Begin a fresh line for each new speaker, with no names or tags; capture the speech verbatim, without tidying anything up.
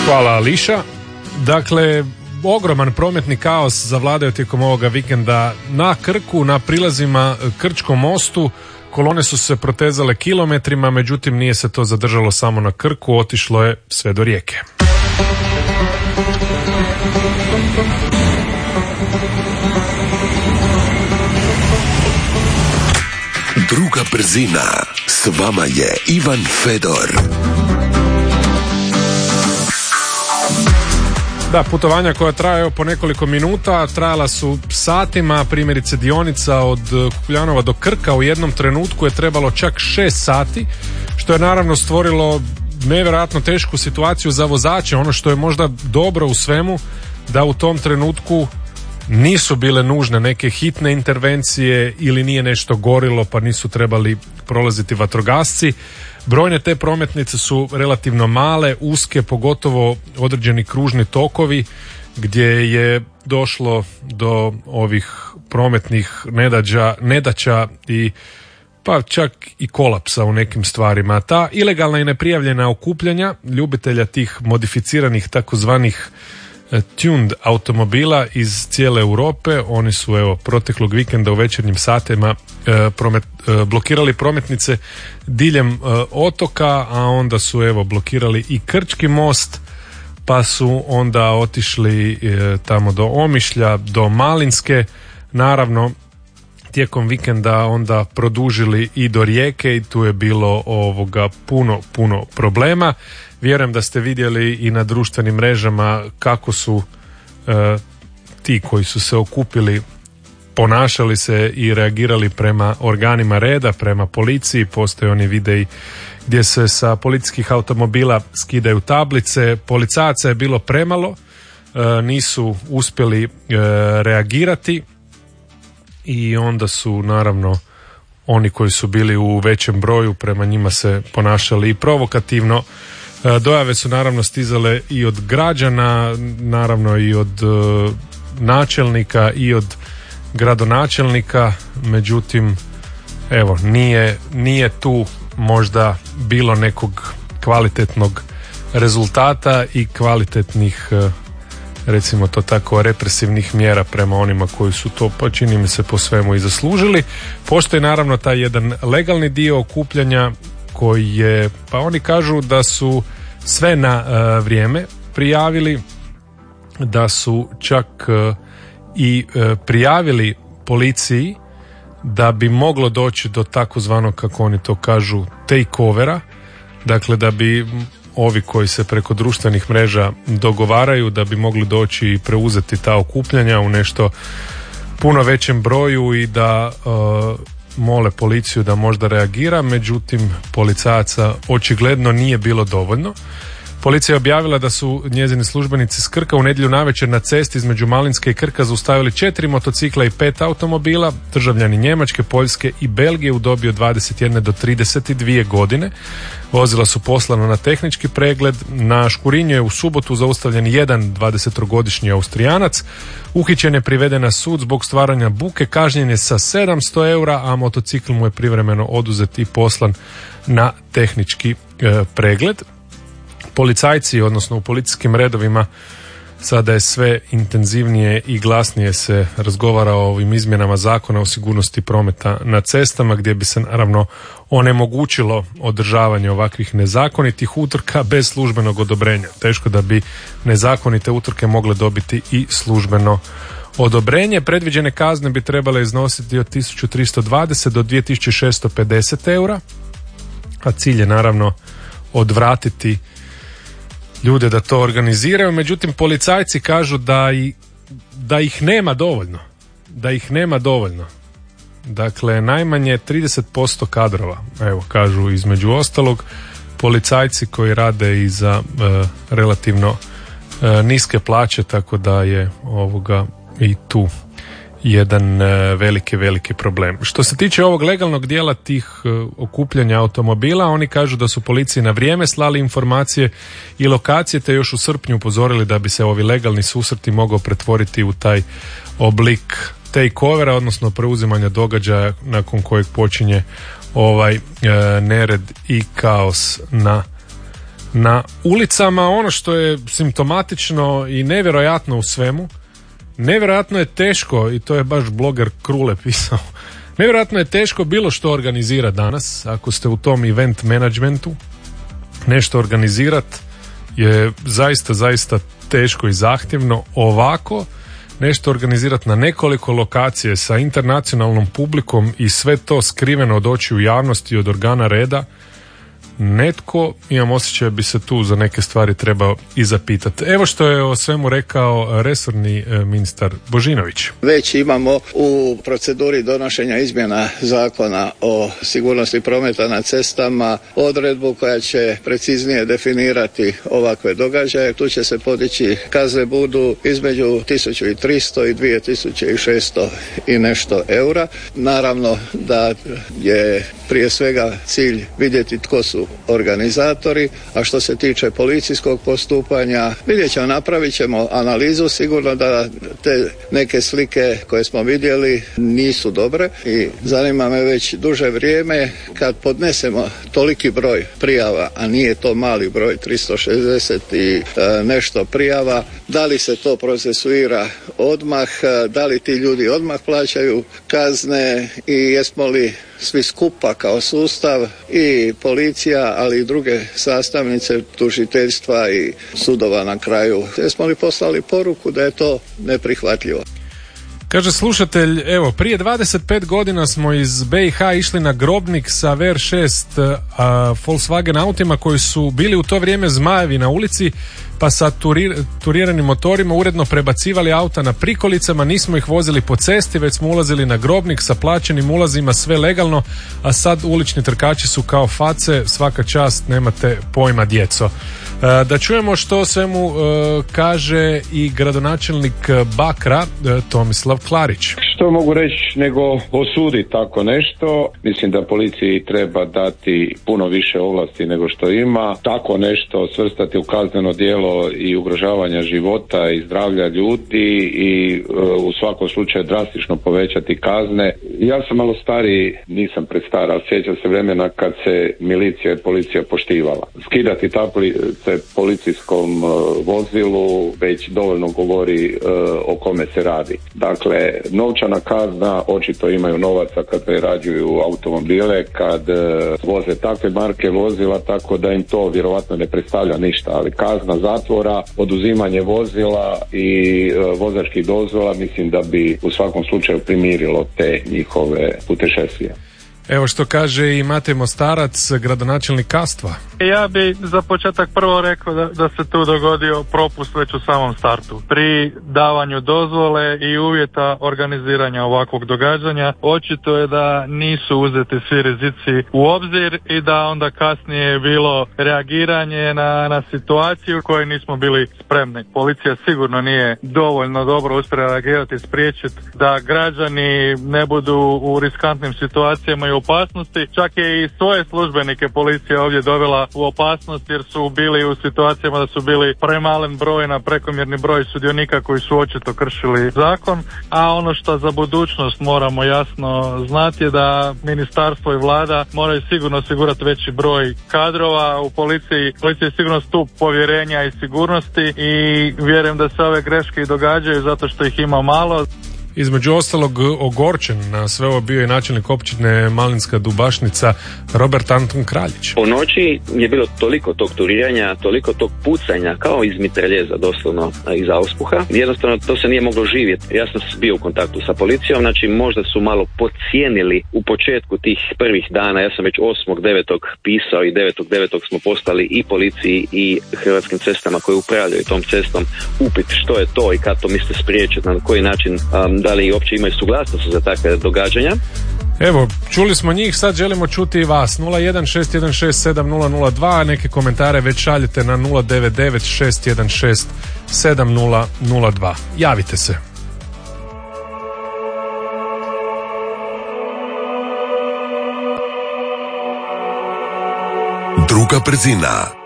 Hvala Ališa. Dakle, ogroman prometni kaos zavladao tijekom ovoga vikenda na Krku, na prilazima Krčkom mostu. Kolone su se protezale kilometrima, međutim nije se to zadržalo samo na Krku, otišlo je sve do Rijeke.
Druga brzina. S vama je Ivan Fedor.
Da, putovanja koja traju po nekoliko minuta, trajala su satima, primjerice dionica od Kukljanova do Krka u jednom trenutku je trebalo čak šest sati, što je naravno stvorilo nevjerojatno tešku situaciju za vozače. Ono što je možda dobro u svemu, da u tom trenutku nisu bile nužne neke hitne intervencije ili nije nešto gorilo pa nisu trebali prolaziti vatrogasci. Brojne te prometnice su relativno male, uske, pogotovo određeni kružni tokovi gdje je došlo do ovih prometnih nedađa, nedaća i pa čak i kolapsa u nekim stvarima. Ta ilegalna i neprijavljena okupljanja ljubitelja tih modificiranih takozvanih tuned automobila iz cijele Europe, oni su evo proteklog vikenda u večernjim satima e, promet, e, blokirali prometnice diljem e, otoka, a onda su evo blokirali i Krčki most, pa su onda otišli e, tamo do Omišlja, do Malinske, naravno tijekom vikenda onda produžili i do Rijeke i tu je bilo ovoga puno, puno problema. Vjerujem da ste vidjeli i na društvenim mrežama kako su e, ti koji su se okupili ponašali se i reagirali prema organima reda, prema policiji. Postoje oni videi gdje se sa policijskih automobila skidaju tablice. Policajaca je bilo premalo, e, nisu uspjeli e, reagirati i onda su naravno oni koji su bili u većem broju prema njima se ponašali i provokativno. Dojave su naravno stizale i od građana, naravno i od uh, načelnika i od gradonačelnika, međutim evo nije, nije tu možda bilo nekog kvalitetnog rezultata i kvalitetnih uh, recimo to tako represivnih mjera prema onima koji su to, pa čini mi se, po svemu i zaslužili. Postoji naravno taj jedan legalni dio okupljanja koji je, pa oni kažu da su sve na uh, vrijeme prijavili, da su čak uh, i uh, prijavili policiji da bi moglo doći do takozvanog, kako oni to kažu, takeovera, dakle da bi ovi koji se preko društvenih mreža dogovaraju da bi mogli doći i preuzeti ta okupljanja u nešto puno većem broju i da uh, mole policiju da možda reagira, međutim policajaca očigledno nije bilo dovoljno. Policija je objavila da su njezini službenici s Krka u nedjelju navečer na cesti između Malinske i Krka zaustavili četiri motocikla i pet automobila, državljani Njemačke, Poljske i Belgije u dobi od dvadeset jedne do trideset dvije godine. Vozila su poslana na tehnički pregled. Na Škurinju je u subotu zaustavljen jedan dvadesettrogodišnji Austrijanac. Uhićen je, priveden na sud zbog stvaranja buke, kažnjen je sa sedamsto eura, a motocikl mu je privremeno oduzet i poslan na tehnički e, pregled. Policajci, odnosno u policijskim redovima, sada je sve intenzivnije i glasnije se razgovara o ovim izmjenama zakona o sigurnosti prometa na cestama, gdje bi se naravno onemogućilo održavanje ovakvih nezakonitih utrka bez službenog odobrenja. Teško da bi nezakonite utrke mogle dobiti i službeno odobrenje. Predviđene kazne bi trebale iznositi od tisuću tristo dvadeset do dvije tisuće šesto pedeset eura, a cilj je naravno odvratiti ljude da to organiziraju, međutim policajci kažu da, i, da ih nema dovoljno, da ih nema dovoljno. Dakle, najmanje trideset posto kadrova, evo kažu između ostalog, policajci koji rade i za e, relativno e, niske plaće, tako da je ovoga i tu jedan e, veliki, veliki problem. Što se tiče ovog legalnog dijela tih e, okupljanja automobila, oni kažu da su policiji na vrijeme slali informacije i lokacije, te još u srpnju upozorili da bi se ovi legalni susreti mogao pretvoriti u taj oblik takeovera, odnosno preuzimanja događaja nakon kojeg počinje ovaj e, nered i kaos na na ulicama. Ono što je simptomatično i nevjerojatno u svemu, nevjerojatno je teško, i to je baš bloger Krule pisao, nevjerojatno je teško bilo što organizirati danas. Ako ste u tom event managementu, nešto organizirati je zaista, zaista teško i zahtjevno. Ovako nešto organizirati na nekoliko lokacije sa internacionalnom publikom i sve to skriveno od očiju javnosti i od organa reda, netko, imam osjećaj, bi se tu za neke stvari trebao i zapitati. Evo što je o svemu rekao resorni e, ministar Božinović.
Već imamo u proceduri donošenja izmjena zakona o sigurnosti prometa na cestama odredbu koja će preciznije definirati ovakve događaje. Tu će se podići, kazne budu između tisuću tristo i dvije tisuće šesto i nešto eura. Naravno da je prije svega cilj vidjeti tko su organizatori, a što se tiče policijskog postupanja, vidjet ćemo, napravit ćemo analizu, sigurno da te neke slike koje smo vidjeli nisu dobre i zanima me već duže vrijeme kad podnesemo toliki broj prijava, a nije to mali broj, tristo šezdeset i e, nešto prijava, da li se to procesuira odmah, da li ti ljudi odmah plaćaju kazne i jesmo li svi skupa kao sustav i policija, ali i druge sastavnice tužiteljstva i sudova na kraju. Jesmo li poslali poruku da je to neprihvatljivo?
Kaže slušatelj, evo, prije dvadeset pet godina smo iz B i H išli na Grobnik sa V R šest a, Volkswagen autima koji su bili u to vrijeme zmajevi na ulici, pa sa turir, turiranim motorima uredno prebacivali auta na prikolicama, nismo ih vozili po cesti, već smo ulazili na Grobnik sa plaćenim ulazima, sve legalno, a sad ulični trkači su kao face, svaka čast, nemate pojma djeco. Da čujemo što o svemu kaže i gradonačelnik Bakra, Tomislav Klarić.
Što mogu reći nego osudi tako nešto. Mislim da policiji treba dati puno više ovlasti nego što ima. Tako nešto svrstati u kazneno djelo i ugrožavanja života i zdravlja ljudi i u svakom slučaju drastično povećati kazne. Ja sam malo stariji, nisam prestar, ali sjećam se vremena kad se milicija i policija poštivala. Skidati tablice policijskom vozilu već dovoljno govori o kome se radi. Dakle, novčana kazna, očito imaju novaca kad prerađuju automobile, kad uh, voze takve marke vozila, tako da im to vjerovatno ne predstavlja ništa, ali kazna zatvora, oduzimanje vozila i uh, vozačkih dozvola mislim da bi u svakom slučaju primirilo te njihove putešestvije.
Evo što kaže i Matej Mostarac, gradonačelnik Kastva.
Ja bi za početak prvo rekao da, da se tu dogodio propust već u samom startu. Pri davanju dozvole i uvjeta organiziranja ovakvog događanja očito je da nisu uzeti svi rizici u obzir i da onda kasnije je bilo reagiranje na, na situaciju u kojoj nismo bili spremni. Policija sigurno nije dovoljno dobro uspjela reagirati i spriječiti da građani ne budu u riskantnim situacijama i opasnosti. Čak je i svoje službenike policija ovdje dovela u opasnost jer su bili u situacijama da su bili premalen broj na prekomjerni broj sudionika koji su očito kršili zakon, a ono što za budućnost moramo jasno znati je da ministarstvo i vlada moraju sigurno osigurati veći broj kadrova u policiji. Policija je sigurno stup povjerenja i sigurnosti i vjerujem da se ove greške i događaju zato što ih ima malo.
Između ostalog ogorčen na sve ovo bio i načelnik općine Malinska Dubašnica Robert Anton Kraljić.
Po noći je bilo toliko tog turiranja, toliko tog pucanja kao iz mitraljeza doslovno iz auspuha. Jednostavno to se nije moglo živjeti. Ja sam bio u kontaktu sa policijom, znači možda su malo podcijenili u početku tih prvih dana. Ja sam već osmog devetog pisao i devetog devetog smo poslali i policiji i Hrvatskim cestama koji upravljaju tom cestom upit što je to i kad to misle spriječiti, na koji način um, da li uopće imaju suglasnost za takve događanja.
Evo, čuli smo njih, sad želimo čuti i vas. nula jedan šest jedan šest sedam nula nula dva, neke komentare već šaljete na nula devet devet šest jedan šest sedam nula nula dva. Javite se.
Druga brzina.